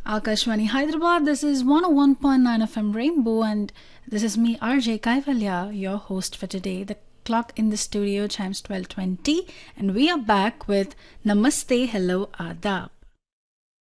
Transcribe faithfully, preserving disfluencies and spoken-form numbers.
Akashwani Hyderabad, this is one oh one point nine F M Rainbow, and this is me, R J Kaivalya, your host for today. The clock in the studio chimes twelve twenty, and we are back with Namaste, Hello, Adab.